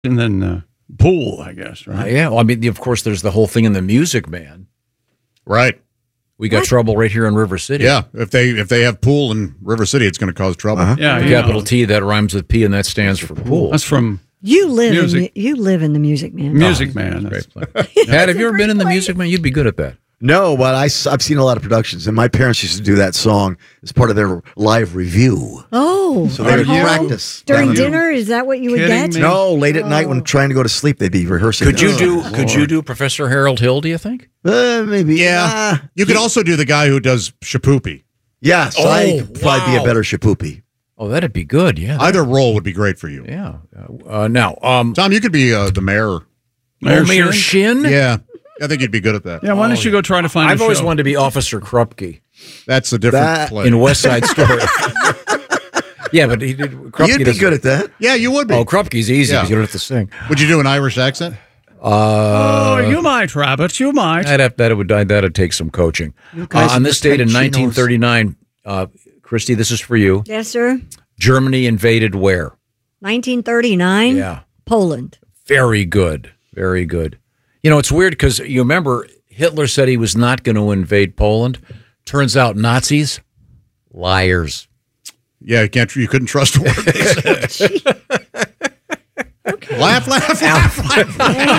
and then pool, I guess, right? Yeah, well, I mean, of course, there's the whole thing in the Music Man. Right. We got trouble right here in River City. Yeah, if they have pool in River City, it's going to cause trouble. Yeah, Capital T, that rhymes with P, and that stands for pool. That's from You live Music. in the Music Man. Music Man. Great play. Pat, have you ever been in the Music Man? You'd be good at that. No, but I've seen a lot of productions, and my parents used to do that song as part of their live review. Oh, So they would practice. during dinner? Is that what you would Kidding get? me? No, late at night when trying to go to sleep, they'd be rehearsing. Could you do Professor Harold Hill, do you think? Maybe. Yeah. You could also do the guy who does Shapoopy. Yes, I could probably be a better Shapoopy. Oh, that'd be good, yeah. Either role would be great for you. Yeah. Now, Tom, you could be the mayor. Mayor Shin? Yeah. I think you'd be good at that. Yeah, why don't you go try to find I've a always show? wanted to be Officer Krupke That's a different play. in West Side Story. Yeah, but he did. Krupke You'd be doesn't- good at that. Yeah, you would be. Oh, Krupke's easy Yeah. because you don't have to sing. Would you do an Irish accent? Oh, you might, Rabbit. You might. That'd take some coaching. guys On with this date in tight chinos. 1939, Christy, this is for you. Yes, sir. Germany invaded where? 1939. Yeah. Poland. Very good. Very good. You know, it's weird because you remember Hitler said he was not going to invade Poland. Turns out Nazis, liars. Yeah, you couldn't trust a word they said. Laugh, laugh, laugh,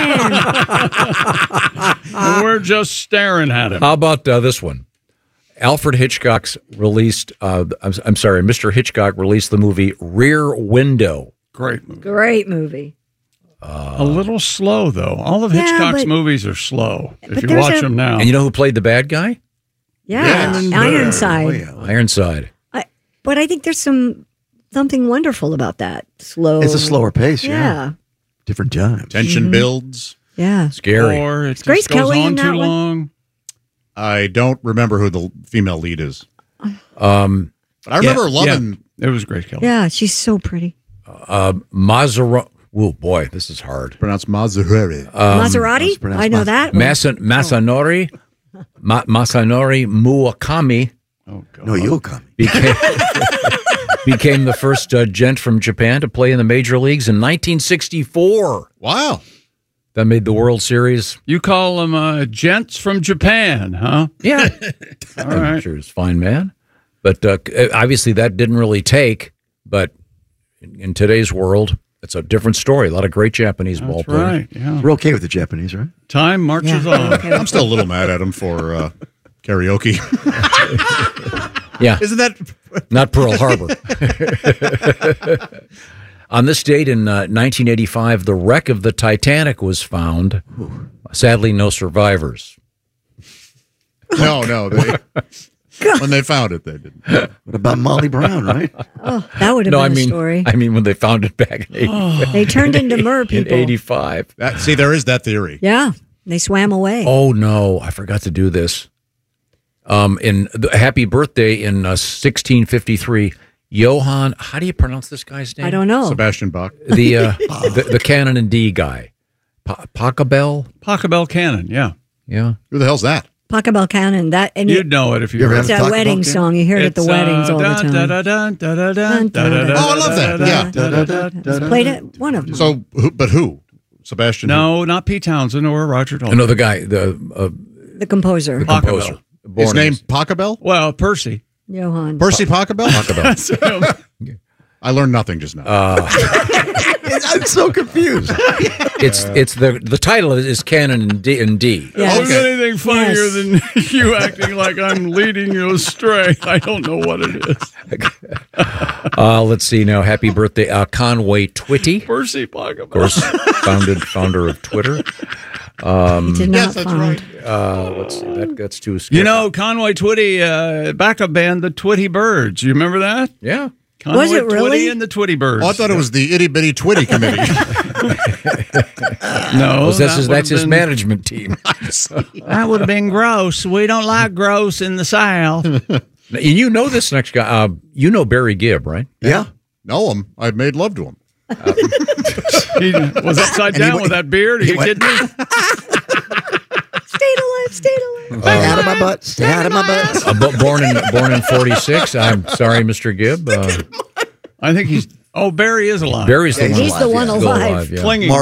laugh. And we're just staring at him. How about this one? Alfred Hitchcock's released, Mr. Hitchcock released the movie Rear Window. Great movie. Great movie. A little slow, though. All of Yeah, Hitchcock's but- movies are slow. but If you there's watch a- them now. And you know who played the bad guy? Yeah. Yeah. Ironside. Ironside. But I think there's something wonderful about that. Slow. It's a slower pace, Yeah. Different time. Tension builds. Yeah. Scary. Or it Grace just goes Kelly on in that too one? long. I don't remember who the female lead is. Um, But I remember loving. It was Grace Kelly. Yeah. She's so pretty. Maserati. Oh boy, this is hard. Pronounced Maserati. Maserati? pronounced I know that. Masanori Murakami Oh, God. No, you'll come. became the first gent from Japan to play in the major leagues in 1964. Wow. That made the World Series. You call them gents from Japan, huh? Yeah. All right. Sure, he's a fine man. But obviously that didn't really take. But in today's world, it's a different story. A lot of great Japanese ball That's players. right. Yeah. We're okay with the Japanese, right? Time marches on. I'm still a little mad at him for karaoke. Yeah. Isn't that? Not Pearl Harbor. On this date in 1985, the wreck of the Titanic was found. Sadly, no survivors. No. When they found it, they didn't. What about Molly Brown, right? Oh, that would have No, been I mean, a story. I mean when they found it back in, They turned into mer in people. 85. See, there is that theory. Yeah. They swam away. Oh no, I forgot to do this. In the happy birthday in 1653, Johann. How do you pronounce this guy's name? I don't know. Sebastian Bach. The Canon and D guy, Pachelbel. Pachelbel Cannon, yeah. Yeah. Who the hell's that? Pachelbel Cannon. That and You'd know it if you You ever heard it's have it. that Pachelbel wedding Cannon? song. You hear it at the weddings all the time. Oh, I love that. Yeah. Played it. One of them. So, who? Sebastian? No, not Pete Townsend or Roger Daltrey. Another guy, the The composer. composer. His Born name in- Pachelbel? Well, Percy. Johann. Percy Pachelbel? That's him. I learned nothing just now. I'm so confused. It's the title is Canon and D. Yes. Is anything funnier Yes. than you acting like I'm leading you astray? I don't know what it is. Let's see now. Happy birthday, Conway Twitty, Percy Pachelbel. of course, founder of Twitter. He did not yes, that's found. right. Let's see. That's too scary. You know, Conway Twitty, backup band, the Twitty Birds. You remember that? Yeah. Conway Was it really? Twitty and the Twitty Birds. Oh, I thought it was the Itty Bitty Twitty Committee. No, That's his would've been- management team. That would have been gross. We don't like gross in the South. And you know this next guy. You know Barry Gibb, right? Yeah. know him. I made love to him. He was upside down with that beard. Are you kidding me? Stayed alive. Stayed alive. Stay out of my butt. Stay out of my butt. Born in 46. I'm sorry, Mr. Gibb. I think he's Oh, Barry is alive. Barry's the Yeah, one. He's the one yeah. Still alive. yeah. Clinging